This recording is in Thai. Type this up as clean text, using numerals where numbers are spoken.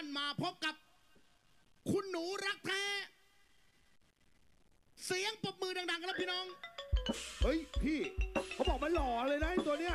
มาพบกับคุณหนูรักแท้เสียงปรบมือดังๆกันแล้วพี่น้องเฮ้ยพี่เขาบอกมันหล่อเลยนะไอ้ตัวเนี้ย